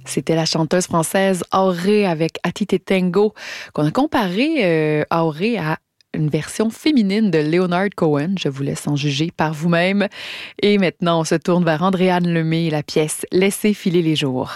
C'était la chanteuse française Auré avec Atite Tango, qu'on a comparé Auré à une version féminine de Leonard Cohen. Je vous laisse en juger par vous-même. Et maintenant, on se tourne vers Andréane Lemay et la pièce « Laissez filer les jours ».